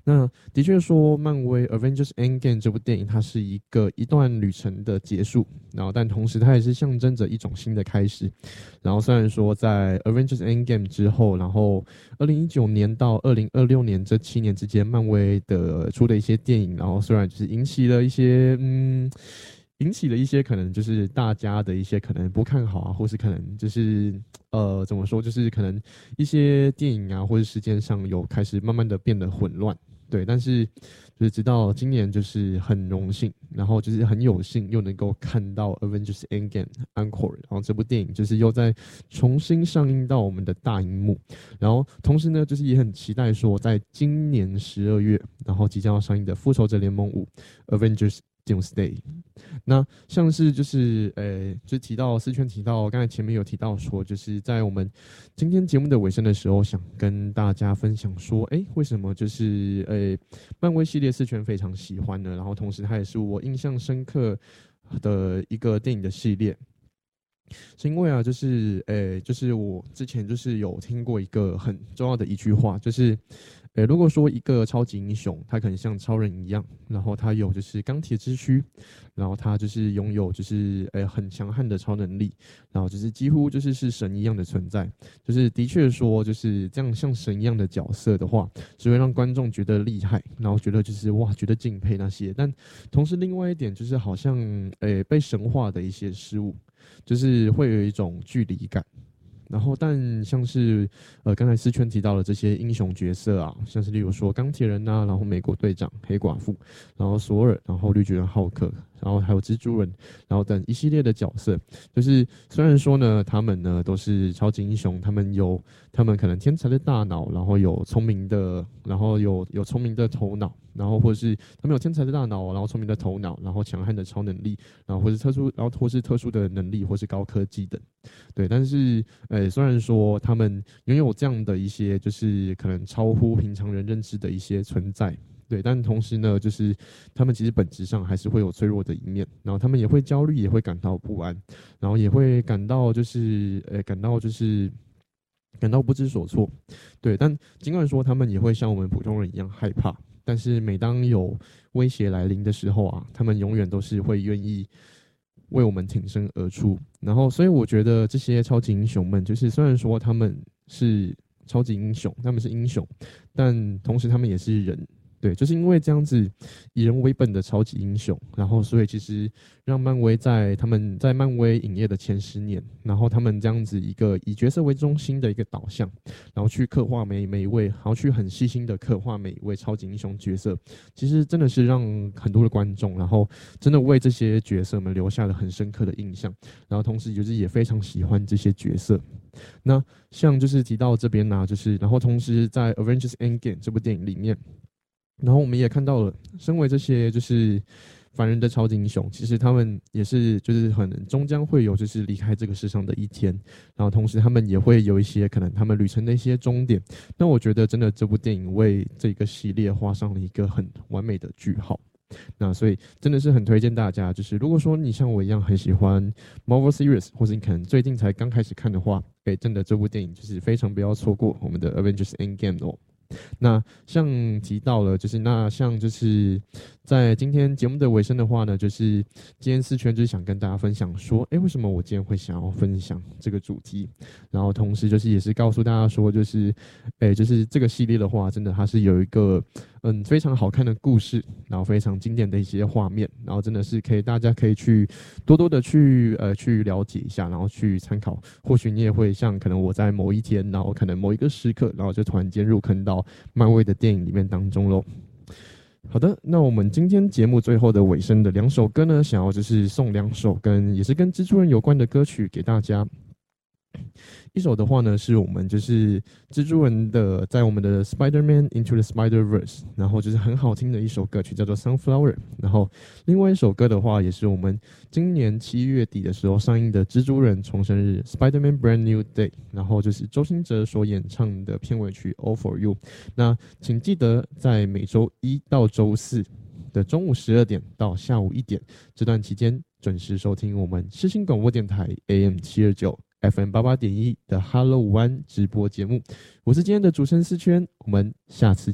那的确说，漫威《Avengers Endgame》这部电影，它是一段旅程的结束，然后但同时它也是象征着一种新的开始。然后虽然说在《Avengers Endgame》之后，然后2019年到2026年这7年之间，漫威的出的一些电影，然后虽然就是引起了一些可能就是大家的一些可能不看好啊，或是可能就是怎么说，就是可能一些电影啊或者时间上有开始慢慢的变得混乱。对，但是就是直到今年，就是很荣幸，然后就是很有幸又能够看到《Avengers Endgame》Encore，然后这部电影就是又在重新上映到我们的大荧幕，然后同时呢，就是也很期待说，在今年12月，然后即将要上映的《复仇者联盟5》Avengers Doomsday。那像是就是就提到思圈提到，刚才前面有提到说，就是在我们今天节目的尾声的时候，想跟大家分享说，为什么就是漫威系列思圈非常喜欢呢？然后同时它也是我印象深刻的一个电影的系列。是因为啊，就是我之前就是有听过一个很重要的一句话，就是如果说一个超级英雄，他可能像超人一样，然后他有就是钢铁之躯，然后他就是拥有就是很强悍的超能力，然后就是几乎就是神一样的存在，就是的确说就是这样像神一样的角色的话，只会让观众觉得厉害，然后觉得就是哇，觉得敬佩那些，但同时另外一点就是好像被神化的一些事物，就是会有一种距离感。然后，但像是刚才思圈提到的这些英雄角色啊，像是例如说钢铁人呐、然后美国队长、黑寡妇，然后索尔，然后绿巨人浩克，然后还有蜘蛛人，然后等一系列的角色，就是虽然说呢，他们呢都是超级英雄，他们可能天才的大脑，然后有聪明的，然后有聪明的头脑，然后或者是他们有天才的大脑，然后聪明的头脑，然后强悍的超能力，然后或是特殊的能力，或是高科技等。对，但是虽然说他们拥有这样的一些，就是可能超乎平常人认知的一些存在，对，但同时呢，就是他们其实本质上还是会有脆弱的一面，然后他们也会焦虑，也会感到不安，然后也会感到不知所措，对，但尽管说他们也会像我们普通人一样害怕，但是每当有威胁来临的时候啊，他们永远都是会愿意为我们挺身而出。然后，所以我觉得这些超级英雄们，就是虽然说他们是超级英雄，他们是英雄，但同时他们也是人。对，就是因为这样子以人为本的超级英雄，然后所以其实让漫威他们在漫威影业的前10年，然后他们这样子一个以角色为中心的一个导向，然后去刻画每一位，然后去很细心的刻画每一位超级英雄角色，其实真的是让很多的观众，然后真的为这些角色们留下了很深刻的印象，然后同时就是也非常喜欢这些角色。那像就是提到这边呢、就是然后同时在《Avengers Endgame》这部电影里面。然后我们也看到了，身为这些就是凡人的超级英雄，其实他们也是就是可能终将会有就是离开这个世上的一天，然后同时他们也会有一些可能他们旅程的一些终点。那我觉得真的这部电影为这个系列画上了一个很完美的句号。那所以真的是很推荐大家，就是如果说你像我一样很喜欢 Marvel Series，或者你可能最近才刚开始看的话，真的这部电影就是非常不要错过我们的 Avengers Endgame 哦。那像提到了，就是在今天节目的尾声的话呢，就是今天思圈就是想跟大家分享说，为什么我今天会想要分享这个主题，然后同时就是也是告诉大家说，就是这个系列的话，真的它是有一个非常好看的故事，然后非常经典的一些画面，然后真的是大家可以去多多的去了解一下，然后去参考，或许你也会像可能我在某一天，然后可能某一个时刻，然后就突然间入坑到漫威的电影里面当中喽。好的，那我们今天节目最后的尾声的2首歌呢，想要就是送2首也是跟蜘蛛人有关的歌曲给大家。一首的话呢，是我们就是蜘蛛人的，在我们的 Spider-Man Into the Spider-Verse， 然后就是很好听的一首歌曲，叫做 Sunflower。然后另外一首歌的话，也是我们今年7月底的时候上映的蜘蛛人重生日 Spider-Man Brand New Day， 然后就是周兴哲所演唱的片尾曲 All For You。那请记得在每周1到周4的中午12点到下午1点这段期间，准时收听我们世新广播电台 AM729。FM 88.1的 Hello 午安直播节目，我是今天的主持人思圈，我们下次见。